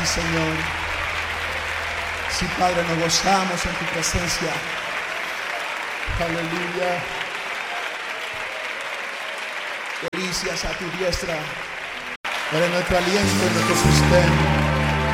Sí, Señor. Sí, Padre, nos gozamos en tu presencia. Aleluya. Delicias a tu diestra. Eres nuestro aliento y nuestro sustento.